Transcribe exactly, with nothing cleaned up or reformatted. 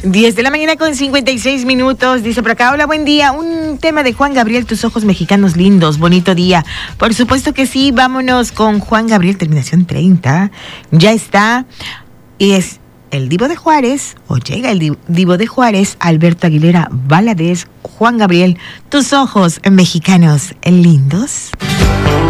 diez de la mañana con cincuenta y seis minutos. Dice por acá, hola, buen día. Un tema de Juan Gabriel, tus ojos mexicanos lindos, bonito día. Por supuesto que sí, vámonos con Juan Gabriel, terminación treinta. Ya está. Y es el Divo de Juárez, o llega el Divo de Juárez, Alberto Aguilera Valadez, Juan Gabriel, tus ojos mexicanos lindos.